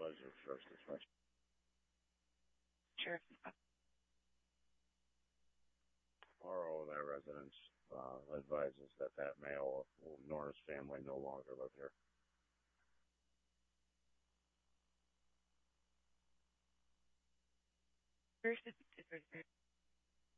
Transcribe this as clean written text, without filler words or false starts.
your first inspection. Sure. RO of that residence advises that male nor his family no longer live here. First, it's